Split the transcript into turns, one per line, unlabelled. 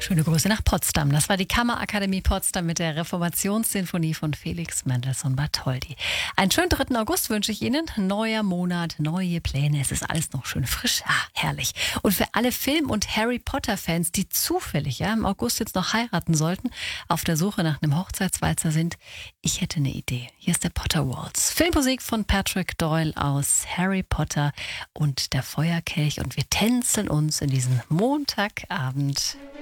Schöne Grüße nach Potsdam. Das war die Kammerakademie Potsdam mit der Reformationssinfonie von Felix Mendelssohn Bartholdy. Einen schönen 3. August wünsche ich Ihnen. Neuer Monat, neue Pläne. Es ist alles noch schön frisch. Herrlich. Und für alle Film- und Harry Potter-Fans, die zufällig im August jetzt noch heiraten sollten, auf der Suche nach einem Hochzeitswalzer sind, ich hätte eine Idee. Hier ist der Potter Waltz. Filmmusik von Patrick Doyle aus Harry Potter und der Feuerkelch. Und wir tänzeln uns in diesen Montagabend